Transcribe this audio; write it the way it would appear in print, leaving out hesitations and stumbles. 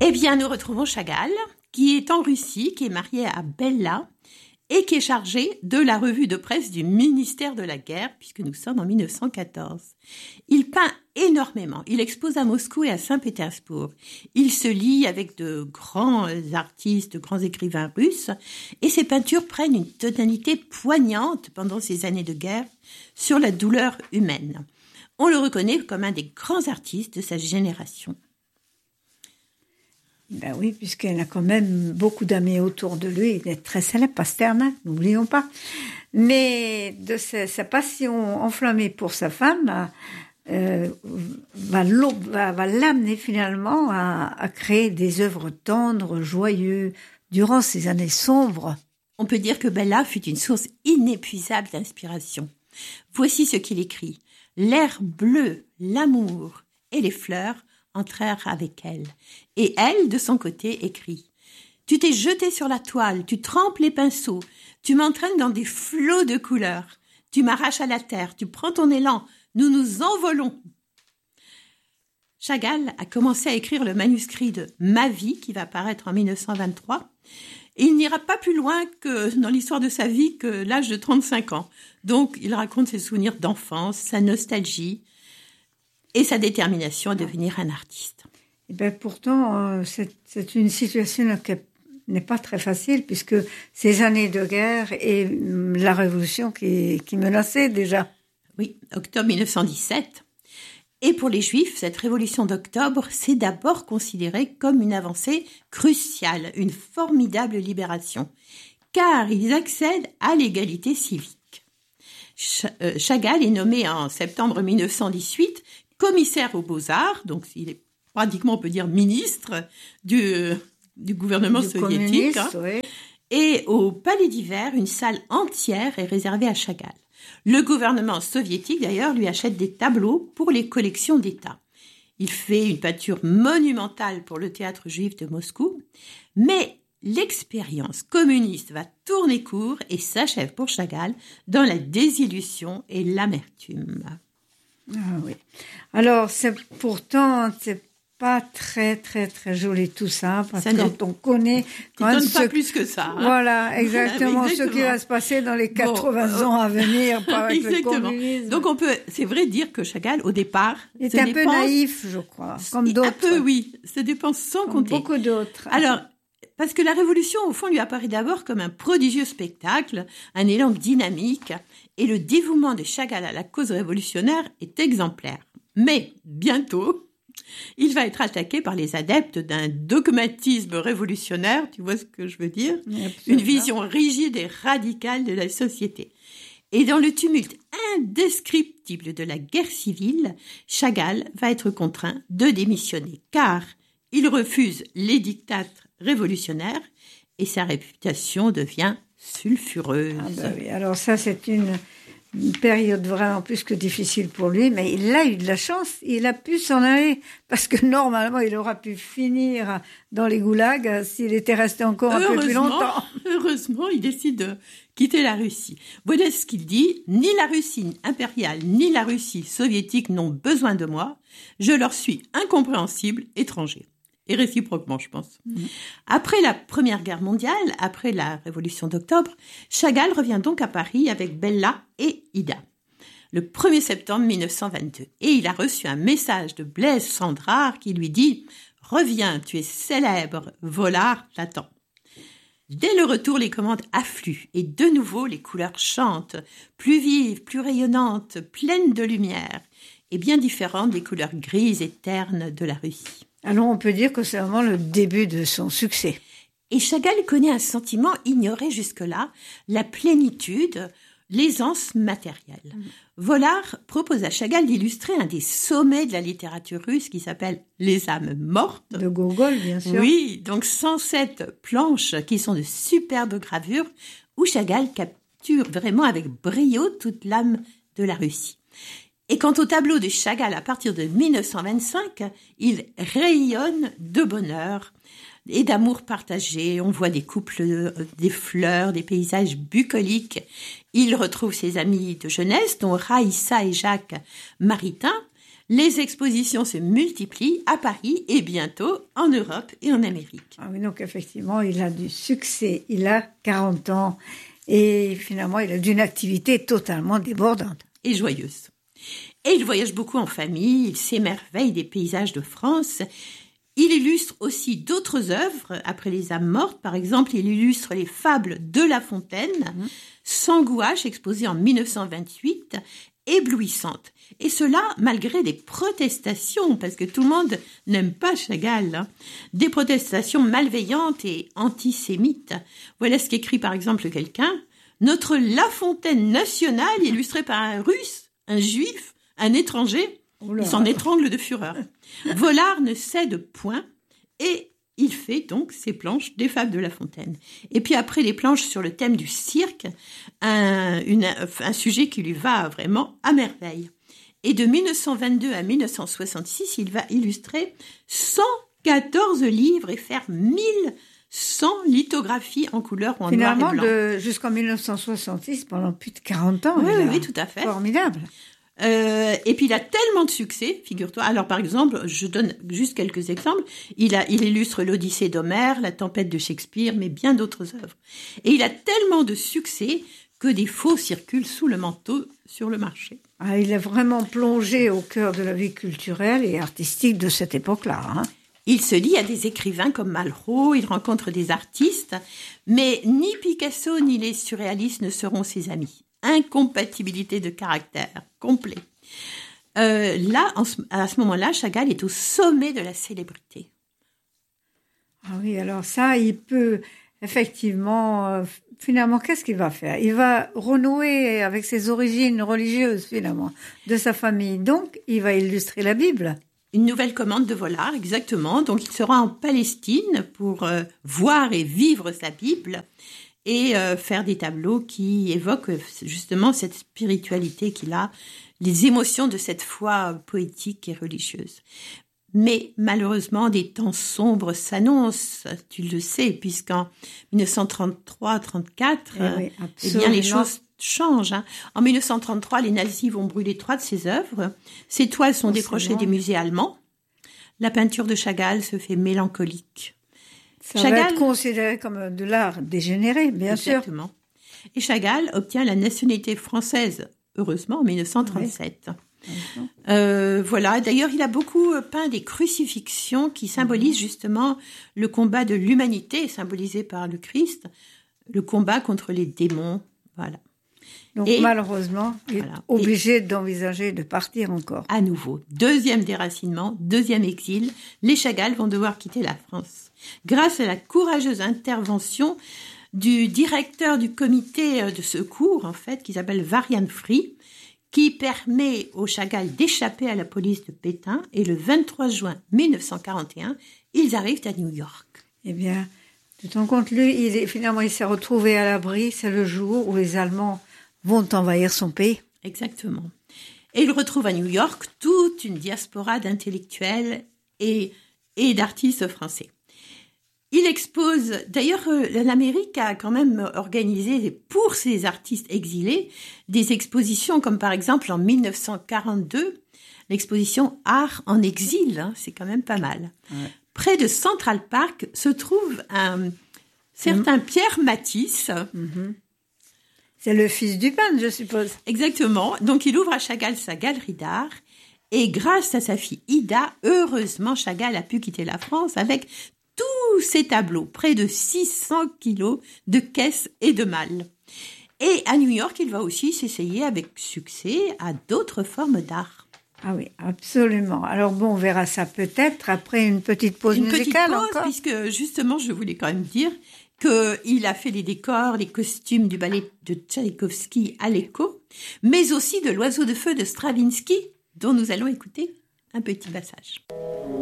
Eh bien, nous retrouvons Chagall, qui est en Russie, qui est marié à Bella et qui est chargé de la revue de presse du ministère de la Guerre, puisque nous sommes en 1914. Il peint énormément. Il expose à Moscou et à Saint-Pétersbourg. Il se lie avec de grands artistes, de grands écrivains russes, et ses peintures prennent une tonalité poignante pendant ces années de guerre sur la douleur humaine. On le reconnaît comme un des grands artistes de sa génération. Ben oui, puisqu'il a quand même beaucoup d'amis autour de lui. Il est très célèbre, Pasternak, n'oublions pas. Mais de sa passion enflammée pour sa femme va l'amener finalement à créer des œuvres tendres, joyeuses, durant ces années sombres. On peut dire que Bella fut une source inépuisable d'inspiration. Voici ce qu'il écrit. « L'air bleu, l'amour et les fleurs entrèrent avec elle. Et elle, de son côté, écrit « Tu t'es jeté sur la toile, tu trempes les pinceaux, tu m'entraînes dans des flots de couleurs, tu m'arraches à la terre, tu prends ton élan, nous nous envolons. » Chagall a commencé à écrire le manuscrit de « Ma vie » qui va paraître en 1923. Et il n'ira pas plus loin que dans l'histoire de sa vie que l'âge de 35 ans. Donc, il raconte ses souvenirs d'enfance, sa nostalgie et sa détermination à devenir un artiste. Et ben pourtant, c'est une situation qui n'est pas très facile, puisque ces années de guerre et la révolution qui menaçait déjà. Oui, octobre 1917. Et pour les Juifs, cette révolution d'octobre, c'est d'abord considéré comme une avancée cruciale, une formidable libération, car ils accèdent à l'égalité civique. Chagall est nommé en septembre 1918 commissaire aux Beaux-Arts, donc il est pratiquement, on peut dire, ministre du gouvernement soviétique. Oui. Et au Palais d'Hiver, une salle entière est réservée à Chagall. Le gouvernement soviétique, d'ailleurs, lui achète des tableaux pour les collections d'État. Il fait une peinture monumentale pour le théâtre juif de Moscou, mais l'expérience communiste va tourner court et s'achève pour Chagall dans la désillusion et l'amertume. Ah oui. Alors, c'est pas très, très, très joli tout ça, parce que quand on connaît... Ça ne donne pas plus que ça. Hein. Voilà, exactement, ce qui va se passer dans les 80 ans à venir, pas avec le communisme. Donc c'est vrai dire que Chagall, au départ... Il est un peu naïf, je crois, comme d'autres. Un peu, oui, se dépense sans compter. Beaucoup d'autres. Alors, parce que la Révolution, au fond, lui apparaît d'abord comme un prodigieux spectacle, un élan dynamique, et le dévouement de Chagall à la cause révolutionnaire est exemplaire. Mais, bientôt... il va être attaqué par les adeptes d'un dogmatisme révolutionnaire, tu vois ce que je veux dire ? Une vision rigide et radicale de la société. Et dans le tumulte indescriptible de la guerre civile, Chagall va être contraint de démissionner, car il refuse les diktats révolutionnaires et sa réputation devient sulfureuse. Ah bah oui. Alors ça, c'est une période vraiment plus que difficile pour lui, mais il a eu de la chance, il a pu s'en aller, parce que normalement, il aura pu finir dans les goulags s'il était resté encore un peu plus longtemps. Heureusement, il décide de quitter la Russie. Voilà ce qu'il dit, « Ni la Russie impériale, ni la Russie soviétique n'ont besoin de moi, je leur suis incompréhensible, étranger. » Et réciproquement, je pense. Après la Première Guerre mondiale, après la Révolution d'octobre, Chagall revient donc à Paris avec Bella et Ida, le 1er septembre 1922. Et il a reçu un message de Blaise Cendrars qui lui dit « Reviens, tu es célèbre, Vollard t'attend ». Dès le retour, les commandes affluent et de nouveau les couleurs chantent, plus vives, plus rayonnantes, pleines de lumière et bien différentes des couleurs grises et ternes de la Russie. Alors on peut dire que c'est vraiment le début de son succès. Et Chagall connaît un sentiment ignoré jusque-là, la plénitude, l'aisance matérielle. Vollard propose à Chagall d'illustrer un des sommets de la littérature russe qui s'appelle « Les âmes mortes ». De Gogol, bien sûr. Oui, donc 107 planches qui sont de superbes gravures où Chagall capture vraiment avec brio toute l'âme de la Russie. Et quant au tableau de Chagall à partir de 1925, il rayonne de bonheur et d'amour partagé. On voit des couples, des fleurs, des paysages bucoliques. Il retrouve ses amis de jeunesse, dont Raïssa et Jacques Maritain. Les expositions se multiplient à Paris et bientôt en Europe et en Amérique. Ah oui, donc effectivement, il a du succès. Il a 40 ans et finalement, il a d'une activité totalement débordante. Et joyeuse. Et il voyage beaucoup en famille, il s'émerveille des paysages de France. Il illustre aussi d'autres œuvres après les âmes mortes. Par exemple, il illustre les fables de La Fontaine, sans gouache, exposée en 1928, éblouissante. Et cela malgré des protestations, parce que tout le monde n'aime pas Chagall, hein. Des protestations malveillantes et antisémites. Voilà ce qu'écrit par exemple quelqu'un. Notre La Fontaine nationale, illustrée par un Russe, un Juif, un étranger, il s'en étrangle de fureur. Vollard ne cède point et il fait donc ses planches des fables de La Fontaine. Et puis après les planches sur le thème du cirque, un sujet qui lui va vraiment à merveille. Et de 1922 à 1966, il va illustrer 114 livres et faire 1100 lithographies en couleur ou en noir et blanc. Finalement, jusqu'en 1966, pendant plus de 40 ans. Oui, tout à fait. Formidable. Et puis il a tellement de succès, figure-toi. Alors par exemple, je donne juste quelques exemples. Il illustre l'Odyssée d'Homère, la Tempête de Shakespeare, mais bien d'autres œuvres. Et il a tellement de succès que des faux circulent sous le manteau sur le marché. Ah, il est vraiment plongé au cœur de la vie culturelle et artistique de cette époque-là. Hein. Il se lie à des écrivains comme Malraux, il rencontre des artistes, mais ni Picasso ni les surréalistes ne seront ses amis. Incompatibilité de caractère complet. À ce moment-là, Chagall est au sommet de la célébrité. Ah oui, alors ça, il peut effectivement, finalement, qu'est-ce qu'il va faire? Il va renouer avec ses origines religieuses, finalement, de sa famille. Donc, il va illustrer la Bible. Une nouvelle commande de Vollard, exactement. Donc, il sera en Palestine pour voir et vivre sa Bible et faire des tableaux qui évoquent justement cette spiritualité qu'il a, les émotions de cette foi poétique et religieuse. Mais malheureusement, des temps sombres s'annoncent, tu le sais, puisqu'en 1933-34, eh bien, les choses changent. Hein. En 1933, les nazis vont brûler 3 de ses œuvres. Ses toiles sont décrochées des musées allemands. La peinture de Chagall se fait mélancolique. Ça va être considéré comme de l'art dégénéré, bien sûr. Exactement. Et Chagall obtient la nationalité française, heureusement, en 1937. Voilà. D'ailleurs, il a beaucoup peint des crucifixions qui symbolisent justement le combat de l'humanité, symbolisé par le Christ, le combat contre les démons. Voilà. Donc malheureusement, il est obligé d'envisager de partir encore. À nouveau, deuxième déracinement, deuxième exil, les Chagall vont devoir quitter la France. Grâce à la courageuse intervention du directeur du comité de secours, en fait, qui s'appelle Varian Free, qui permet aux Chagall d'échapper à la police de Pétain. Et le 23 juin 1941, ils arrivent à New York. Eh bien, tu te rends compte, lui, il s'est retrouvé à l'abri. C'est le jour où les Allemands vont envahir son pays. Exactement. Et il retrouve à New York toute une diaspora d'intellectuels et d'artistes français. Il expose, d'ailleurs, l'Amérique a quand même organisé pour ces artistes exilés des expositions, comme par exemple en 1942, l'exposition Art en exil, hein, c'est quand même pas mal. Ouais. Près de Central Park se trouve un certain Pierre Matisse. Mm-hmm. C'est le fils du peintre, je suppose. Exactement. Donc il ouvre à Chagall sa galerie d'art. Et grâce à sa fille Ida, heureusement, Chagall a pu quitter la France avec tous ces tableaux, près de 600 kilos de caisses et de malles. Et à New York, il va aussi s'essayer avec succès à d'autres formes d'art. Ah oui, absolument. Alors bon, on verra ça peut-être après une petite pause musicale encore. Puisque justement, je voulais quand même dire qu'il a fait les décors, les costumes du ballet de Tchaïkovski à l'Écho, mais aussi de l'Oiseau de feu de Stravinsky, dont nous allons écouter un petit passage.